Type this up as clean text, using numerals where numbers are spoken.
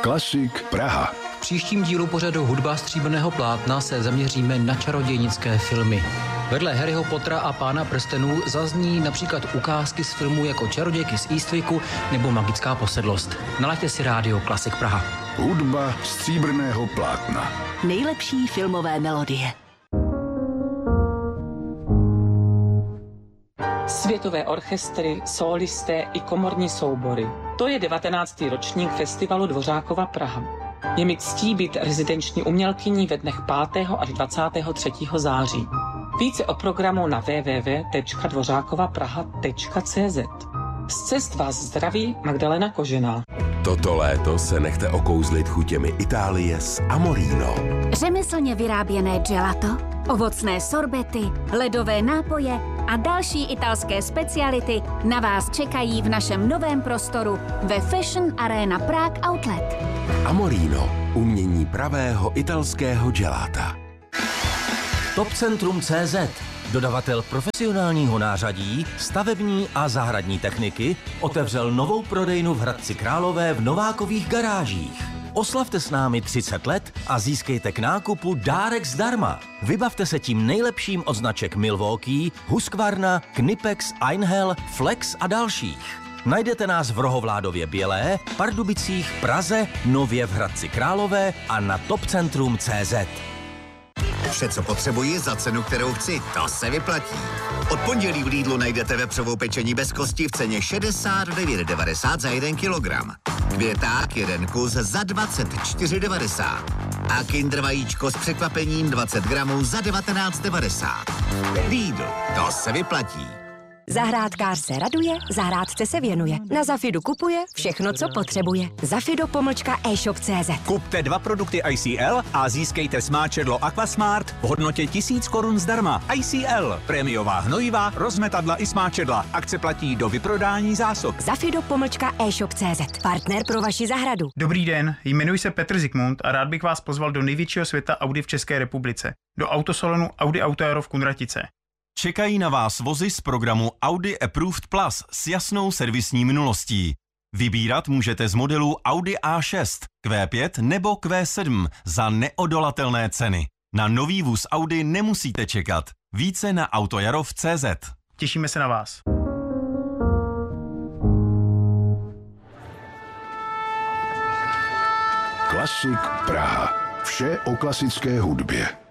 Klasik Praha. V příštím dílu pořadu Hudba stříbrného plátna se zaměříme na čarodějnické filmy. Vedle Harryho Pottera a Pána prstenů zazní například ukázky z filmů jako Čarodějky z Eastwicku nebo Magická posedlost. Nalaďte si rádio Klasik Praha. Hudba stříbrného plátna. Nejlepší filmové melodie. Světové orchestry, sólisté i komorní soubory. To je 19. ročník festivalu Dvořákova Praha. Je mi ctí být rezidenční umělkyní ve dnech 5. až 23. září. Více o programu na www.dvořákovapraha.cz. Z cest vás zdraví Magdalena Kožená. Toto léto se nechte okouzlit chutěmi Itálie s Amorino. Řemeslně vyráběné gelato, ovocné sorbety, ledové nápoje a další italské speciality na vás čekají v našem novém prostoru ve Fashion Arena Prague Outlet. Amorino, umění pravého italského gelata. Topcentrum.cz, dodavatel profesionálního nářadí, stavební a zahradní techniky, otevřel novou prodejnu v Hradci Králové v Novákových garážích. Oslavte s námi 30 let a získejte k nákupu dárek zdarma. Vybavte se tím nejlepším od značek Milwaukee, Husqvarna, Knipex, Einhell, Flex a dalších. Najdete nás v Rohovládově Bělé, Pardubicích, Praze, nově v Hradci Králové a na topcentrum.cz. Vše, co potřebuji za cenu, kterou chci, to se vyplatí. Od pondělí v Lidlu najdete vepřovou pečení bez kosti v ceně 69,90 za 1 kilogram. Květák 1 kus za 24,90. A Kinder vajíčko s překvapením 20 gramů za 19,90. Lidl, to se vyplatí. Zahrádkář se raduje, zahrádce se věnuje. Na Zafidu kupuje všechno, co potřebuje. Zafido.e-shop.cz. Kupte 2 produkty ICL a získejte smáčedlo Aquasmart v hodnotě 1000 korun zdarma. ICL, prémiová hnojiva, rozmetadla i smáčedla. Akce platí do vyprodání zásob. Zafido.e-shop.cz. Partner pro vaši zahradu. Dobrý den, jmenuji se Petr Zikmund a rád bych vás pozval do největšího světa Audi v České republice. Do autosalonu Audi Auto Aero v Kunratice. Čekají na vás vozy z programu Audi Approved Plus s jasnou servisní minulostí. Vybírat můžete z modelů Audi A6, Q5 nebo Q7 za neodolatelné ceny. Na nový vůz Audi nemusíte čekat. Více na autojarov.cz. Těšíme se na vás. Klasik Praha. Vše o klasické hudbě.